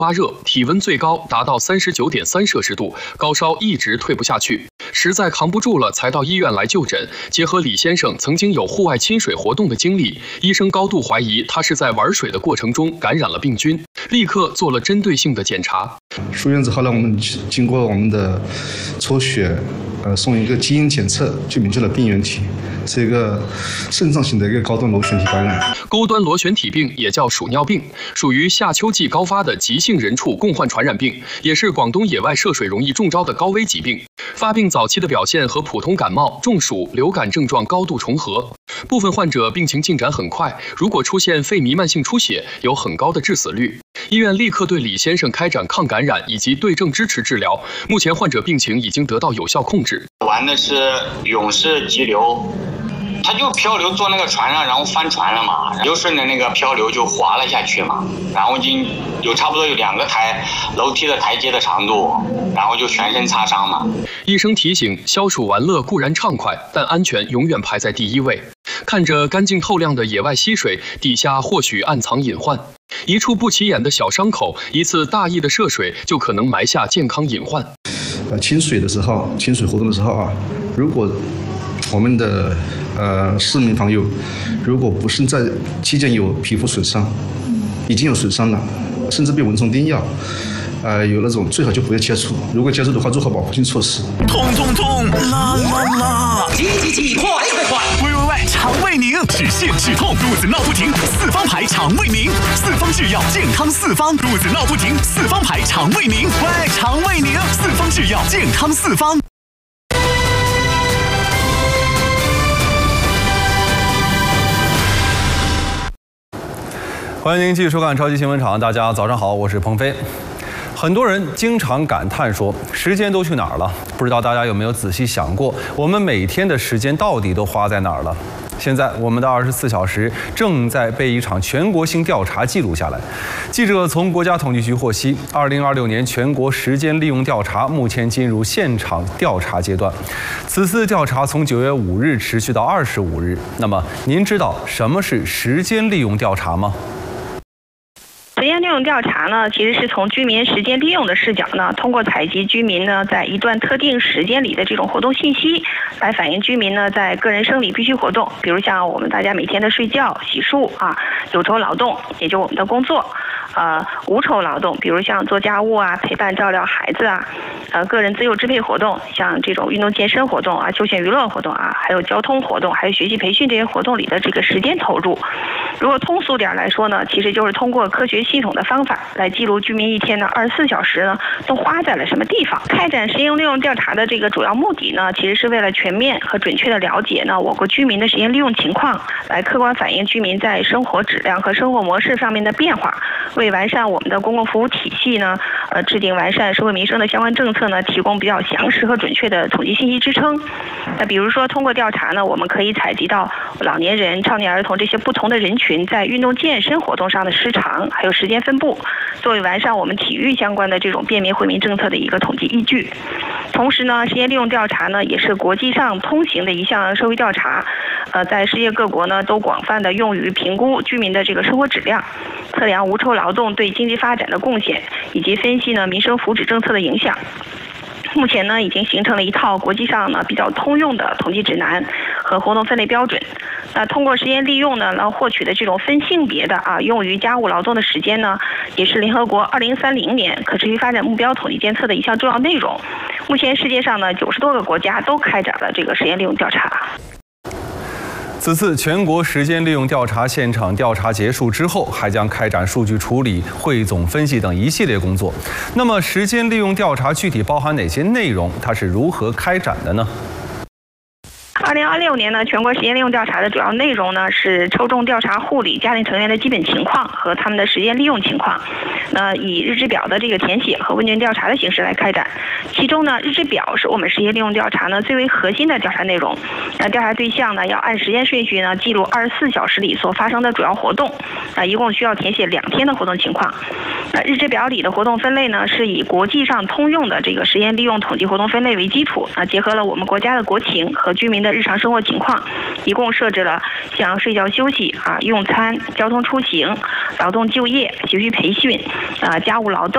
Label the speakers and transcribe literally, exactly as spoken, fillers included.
Speaker 1: 发热，体温最高达到三十九点三摄氏度，高烧一直退不下去，实在扛不住了，才到医院来就诊。结合李先生曾经有户外亲水活动的经历，医生高度怀疑他是在玩水的过程中感染了病菌，立刻做了针对性的检查。
Speaker 2: 出院之后呢，我们经过我们的抽血，呃，送一个基因检测，就明确了病原体。是一个肾脏型的一个高端螺旋体感染。
Speaker 1: 高端螺旋体病也叫鼠尿病，属于夏秋季高发的急性人畜共患传染病，也是广东野外涉水容易中招的高危疾病。发病早期的表现和普通感冒、中暑、流感症状高度重合，部分患者病情进展很快，如果出现肺弥漫性出血，有很高的致死率。医院立刻对李先生开展抗感染以及对症支持治疗，目前患者病情已经得到有效控制。
Speaker 3: 玩的是勇士急流。他就漂流坐那个船上，然后翻船了嘛，就顺着那个漂流就滑了下去嘛，然后已经有差不多有两个台楼梯的台阶的长度，然后就全身擦伤嘛。
Speaker 1: 医生提醒，消暑玩乐固然畅快，但安全永远排在第一位。看着干净透亮的野外溪水，底下或许暗藏隐患。一处不起眼的小伤口，一次大意的涉水，就可能埋下健康隐患。
Speaker 2: 呃，亲水的时候，亲水活动的时候啊，如果我们的呃市民朋友，如果不是在期间有皮肤损伤，已经有损伤了，甚至被蚊虫叮咬，呃，有那种最好就不要接触。如果接触的话，做好保护性措施。
Speaker 4: 痛痛痛，啦啦啦！
Speaker 5: 急急急，快快快！
Speaker 4: 喂喂喂，肠胃宁，止泻止痛，肚子闹不停，四方牌肠胃宁，四方制药健康四方，肚子闹不停，四方牌肠胃宁，喂，肠胃宁，四方制药健康四方。
Speaker 6: 欢迎您继续收看超级新闻场，大家早上好，我是鹏飞。很多人经常感叹说，时间都去哪儿了？不知道大家有没有仔细想过，我们每天的时间到底都花在哪儿了？现在我们的二十四小时正在被一场全国性调查记录下来。记者从国家统计局获悉，二零二六年全国时间利用调查目前进入现场调查阶段。此次调查从九月五日持续到二十五日。那么，您知道什么是时间利用调查吗？
Speaker 7: 时间利用调查呢，其实是从居民时间利用的视角呢，通过采集居民呢在一段特定时间里的这种活动信息，来反映居民呢在个人生理必需活动，比如像我们大家每天的睡觉、洗漱啊，有酬劳动，也就我们的工作。呃，无酬劳动，比如像做家务啊、陪伴照料孩子啊，呃，个人自由支配活动，像这种运动健身活动啊、休闲娱乐活动啊，还有交通活动，还有学习培训这些活动里的这个时间投入。如果通俗点来说呢，其实就是通过科学系统的方法来记录居民一天的二十四小时呢都花在了什么地方。开展时间利用调查的这个主要目的呢，其实是为了全面和准确的了解呢我国居民的时间利用情况，来客观反映居民在生活质量和生活模式上面的变化。为完善我们的公共服务体系呢，呃，制定完善社会民生的相关政策呢，提供比较详实和准确的统计信息支撑。那比如说，通过调查呢，我们可以采集到老年人、少年儿童这些不同的人群在运动健身活动上的时长，还有时间分布，作为完善我们体育相关的这种便民惠民政策的一个统计依据。同时呢，时间利用调查呢，也是国际上通行的一项社会调查，呃，在世界各国呢都广泛的用于评估居民的这个生活质量，测量无酬劳动对经济发展的贡献，以及分析呢民生福祉政策的影响。目前呢，已经形成了一套国际上呢比较通用的统计指南和活动分类标准。那通过时间利用呢，然后获取的这种分性别的啊用于家务劳动的时间呢，也是联合国二零三零年可持续发展目标统计监测的一项重要内容。目前世界上呢九十多个国家都开展了这个时间利用调查。
Speaker 6: 此次全国时间利用调查现场调查结束之后，还将开展数据处理、汇总分析等一系列工作。那么，时间利用调查具体包含哪些内容？它是如何开展的呢？
Speaker 7: 二零二六年呢，全国时间利用调查的主要内容呢是抽中调查护理家庭成员的基本情况和他们的时间利用情况，那以日志表的这个填写和问卷调查的形式来开展。其中呢，日志表是我们时间利用调查呢最为核心的调查内容。那调查对象呢要按时间顺序呢记录二十四小时里所发生的主要活动，啊，一共需要填写两天的活动情况。那日志表里的活动分类呢是以国际上通用的这个时间利用统计活动分类为基础，啊，结合了我们国家的国情和居民的日常生活情况，一共设置了像睡觉休息啊、用餐、交通出行、劳动就业、学习培训啊、家务劳动。